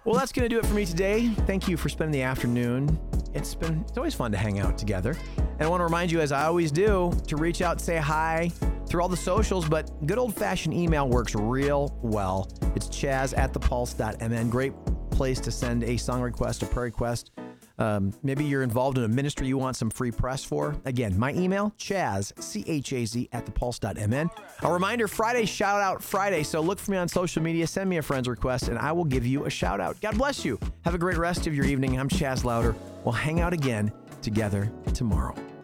Well, that's going to do it for me today. Thank you for spending the afternoon. It's always fun to hang out together. And I want to remind you, as I always do, to reach out and say hi through all the socials, but good old-fashioned email works real well. It's chaz@thepulse.mn. Great place to send a song request, a prayer request. Maybe you're involved in a ministry you want some free press for. Again, my email, Chaz, C-H-A-Z, @thepulse.mn. A reminder, Friday, Shout Out Friday. So look for me on social media, send me a friend's request, and I will give you a shout out. God bless you. Have a great rest of your evening. I'm Chaz Louder. We'll hang out again together tomorrow.